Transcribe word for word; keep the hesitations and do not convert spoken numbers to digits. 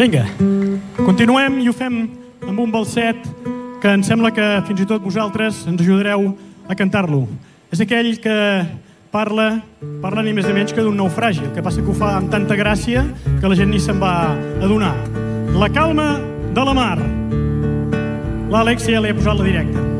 Vinga, continuem i ho fem amb un balset que em sembla que fins i tot vosaltres ens ajudareu a cantar-lo. És aquell que parla, parla ni més ni menys que d'un naufragi, el que passa que ho fa amb tanta gràcia que la gent ni se'n va adonar. La calma de la mar. L'Àlex ja li ha posat la directa.